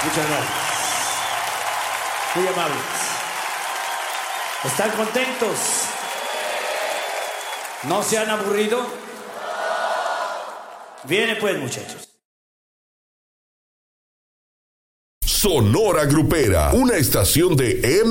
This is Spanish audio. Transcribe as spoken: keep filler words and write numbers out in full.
Muchas gracias. Muy amables. ¿Están contentos? ¿No se han aburrido? Viene pues, muchachos. Sonora Grupera, una estación de M.